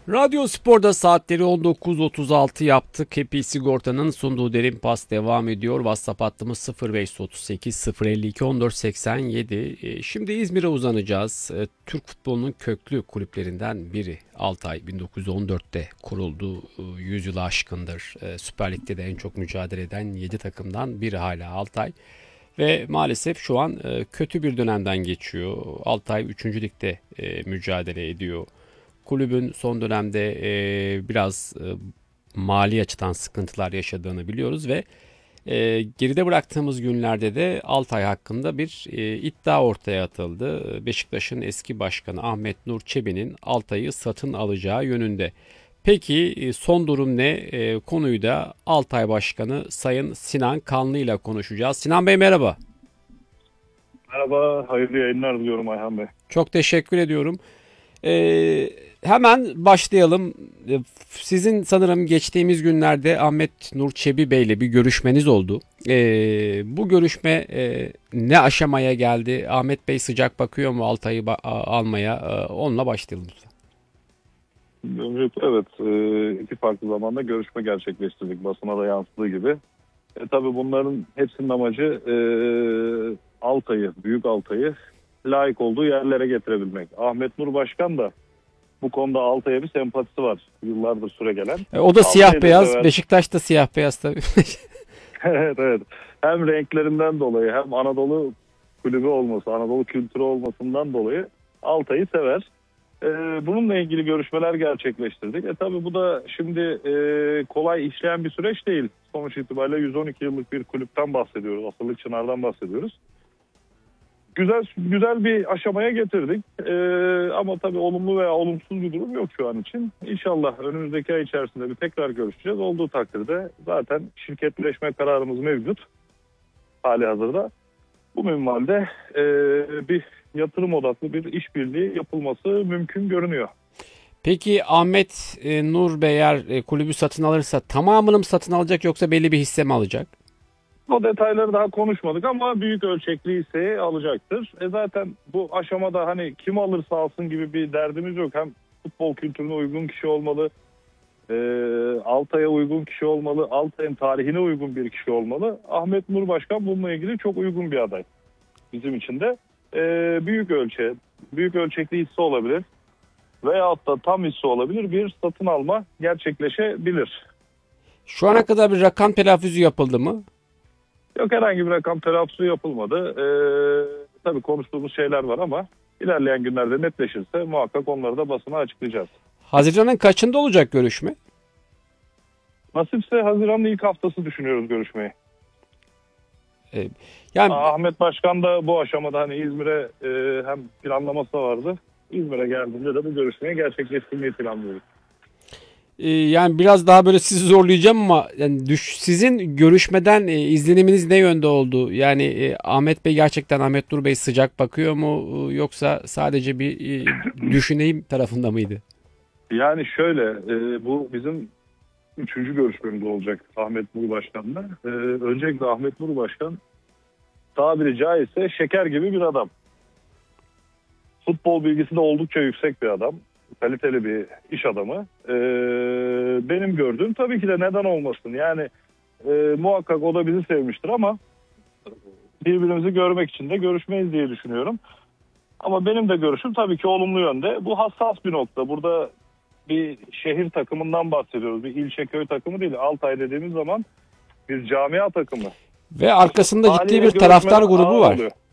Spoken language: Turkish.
Radyo Spor'da saatleri 19.36 yaptık. Happy Sigorta'nın sunduğu Derin Pas devam ediyor. WhatsApp hattımız 0538 052 1487. Şimdi İzmir'e uzanacağız. Türk futbolunun köklü kulüplerinden biri. Altay 1914'te kuruldu. 100 yılı aşkındır. Süper Lig'de de en çok mücadele eden 7 takımdan biri hala Altay. Ve maalesef şu an kötü bir dönemden geçiyor. Altay 3. Lig'de mücadele ediyor. Kulübün son dönemde biraz mali açıdan sıkıntılar yaşadığını biliyoruz ve geride bıraktığımız günlerde de Altay hakkında bir iddia ortaya atıldı. Beşiktaş'ın eski başkanı Ahmet Nur Çebi'nin Altay'ı satın alacağı yönünde. Peki son durum ne? Konuyu da Altay Başkanı Sayın Sinan Kanlı ile konuşacağız. Sinan Bey merhaba. Merhaba, hayırlı yayınlar diliyorum Ayhan Bey. Çok teşekkür ediyorum. Hemen başlayalım. Sizin sanırım geçtiğimiz günlerde Ahmet Nur Çebi Bey ile bir görüşmeniz oldu. Bu görüşme ne aşamaya geldi? Ahmet Bey sıcak bakıyor mu Altay'ı almaya? Onunla başlayalım lütfen. Öncelikle evet, iki farklı zamanda görüşme gerçekleştirdik basına da yansıdığı gibi. Tabii bunların hepsinin amacı Altay'ı, Büyük Altay'ı layık olduğu yerlere getirebilmek. Ahmet Nur Başkan da bu konuda Altay'a bir sempatisi var. Yıllardır süre gelen. O da siyah beyaz. Sever. Beşiktaş da siyah beyaz tabii. Evet, evet. Hem renklerinden dolayı hem Anadolu kulübü olması, Anadolu kültürü olmasından dolayı Altay'ı sever. Bununla ilgili görüşmeler gerçekleştirdik. Tabii bu da şimdi kolay işleyen bir süreç değil. Sonuç itibariyle 112 yıllık bir kulüpten bahsediyoruz. Asıllık Çınar'dan bahsediyoruz. Güzel bir aşamaya getirdik. Ama tabii olumlu veya olumsuz bir durum yok şu an için. İnşallah önümüzdeki ay içerisinde bir tekrar görüşeceğiz. Olduğu takdirde zaten şirketleşme kararımız mevcut hali hazırda. Bu minvalde bir yatırım odaklı bir işbirliği yapılması mümkün görünüyor. Peki Ahmet Nur Bey eğer kulübü satın alırsa tamamını mı satın alacak yoksa belli bir hisse mi alacak? O detayları daha konuşmadık ama büyük ölçekli hisseyi alacaktır. Zaten bu aşamada hani kim alırsa alsın gibi bir derdimiz yok. Hem futbol kültürüne uygun kişi olmalı, Altay'a uygun kişi olmalı, Altay'ın tarihine uygun bir kişi olmalı. Ahmet Nur Başkan bununla ilgili çok uygun bir aday bizim için de. Büyük ölçekli hisse olabilir veyahut da tam hisse olabilir bir satın alma gerçekleşebilir. Şu ana kadar bir rakam telaffuzu yapıldı mı? Yok, herhangi bir rakam telaffuzu yapılmadı. Tabii konuştuğumuz şeyler var ama ilerleyen günlerde netleşirse muhakkak onları da basına açıklayacağız. Haziran'ın kaçında olacak görüşme? Nasipse Haziran'ın ilk haftası düşünüyoruz görüşmeyi. Ee, Yani Ahmet Başkan da bu aşamada hani İzmir'e hem planlaması da vardı. İzmir'e geldiğinde de bu görüşmeyi gerçekleştirmeyi planlıyoruz. yani biraz daha böyle sizi zorlayacağım ama yani sizin görüşmeden izleniminiz ne yönde oldu? Yani Ahmet Nur Bey sıcak bakıyor mu yoksa sadece bir düşüneyim tarafında mıydı? Yani şöyle, bu bizim üçüncü görüşmemiz olacak Ahmet Nur Başkan'la. Öncelikle Ahmet Nur Başkan tabiri caizse şeker gibi bir adam. Futbol bilgisi de oldukça yüksek bir adam. Kaliteli bir iş adamı. Benim gördüğüm tabii ki de neden olmasın. Yani muhakkak o da bizi sevmiştir ama birbirimizi görmek için de görüşmeyiz diye düşünüyorum. Ama benim de görüşüm tabii ki olumlu yönde. Bu hassas bir nokta. Burada bir şehir takımından bahsediyoruz. Bir ilçe köy takımı değil. Altay dediğimiz zaman bir camia takımı. Ve arkasında ciddi Haliyle bir taraftar görüşmeler grubu ağır var. oluyor.